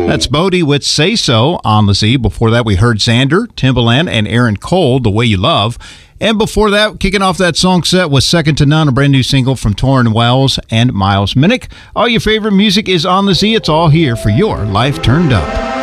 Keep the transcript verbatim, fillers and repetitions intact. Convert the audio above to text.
That's Bodie with Say So on the Z. Before that, we heard Xander, Timbaland, and Aaron Cole, The Way You Love. And before that, kicking off that song set was Second to None, a brand new single from Torrin Wells and Miles Minnick. All your favorite music is on the Z. It's all here for your Life Turned Up.